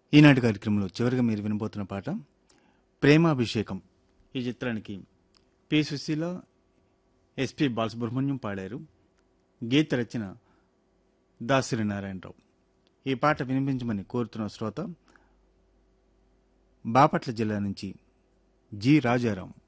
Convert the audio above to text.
ఈనాటి కార్యక్రమంలో చివరిగా మీరు వినబోతున్న పాట ప్రేమాభిషేకం. ఈ చిత్రానికి పి సుశీల, ఎస్పి బాలసుబ్రహ్మణ్యం పాడారు. గీత రచన దాసరి నారాయణరావు. ఈ పాట వినిపించమని కోరుతున్న శ్రోత బాపట్ల జిల్లా నుంచి జి రాజారాం.